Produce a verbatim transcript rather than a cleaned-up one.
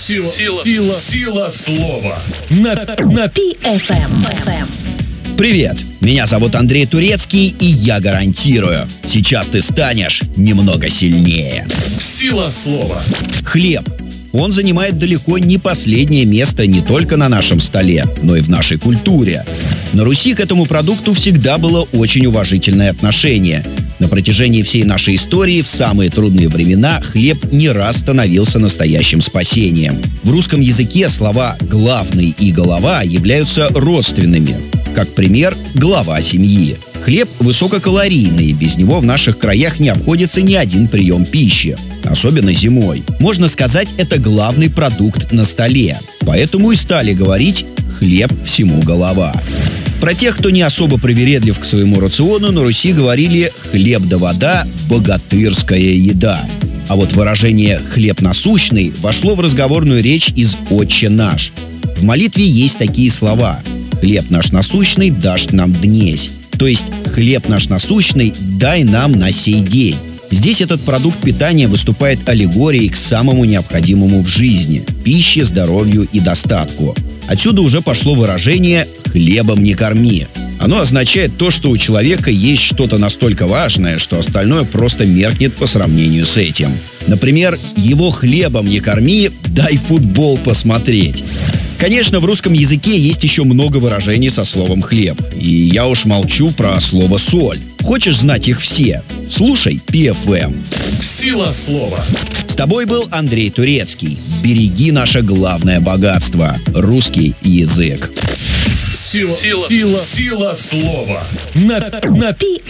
Сила, сила, сила, сила слова. На, на пи эф эм. Привет, меня зовут Андрей Турецкий, и я гарантирую, сейчас ты станешь немного сильнее. Сила слова. Хлеб. Он занимает далеко не последнее место не только на нашем столе, но и в нашей культуре. На Руси к этому продукту всегда было очень уважительное отношение. На протяжении всей нашей истории в самые трудные времена хлеб не раз становился настоящим спасением. В русском языке слова «главный» и «голова» являются родственными. Как пример, глава семьи. Хлеб высококалорийный, без него в наших краях не обходится ни один прием пищи, особенно зимой. Можно сказать, это главный продукт на столе, поэтому и стали говорить «хлеб всему голова». Про тех, кто не особо привередлив к своему рациону, на Руси говорили «хлеб да вода – богатырская еда». А вот выражение «хлеб насущный» вошло в разговорную речь из «Отче наш». В молитве есть такие слова: «Хлеб наш насущный дашь нам днесь», то есть «хлеб наш насущный дай нам на сей день». Здесь этот продукт питания выступает аллегорией к самому необходимому в жизни – пище, здоровью и достатку. Отсюда уже пошло выражение «хлебом не корми». Оно означает то, что у человека есть что-то настолько важное, что остальное просто меркнет по сравнению с этим. Например, «его хлебом не корми, дай футбол посмотреть». Конечно, в русском языке есть еще много выражений со словом «хлеб». И я уж молчу про слово «соль». Хочешь знать их все? Слушай пи эф эм. Сила слова. С тобой был Андрей Турецкий. Береги наше главное богатство – русский язык. Сила, сила, сила, сила слова. На, на,